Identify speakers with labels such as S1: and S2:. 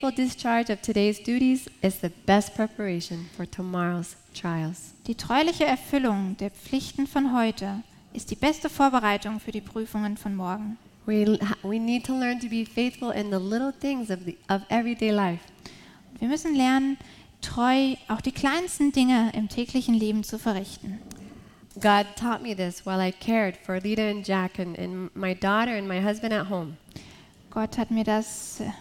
S1: discharge of today's duties is the best preparation for tomorrow's trials.
S2: Die treuliche Erfüllung der Pflichten von heute ist die beste Vorbereitung für die Prüfungen von morgen.
S1: We need to learn to be faithful in the little things of everyday life.
S2: Wir müssen lernen, treu auch die kleinsten Dinge im täglichen Leben zu verrichten.
S1: God taught me this while I cared for Lita and Jack and my daughter and my husband at home.
S2: Gott hat mir das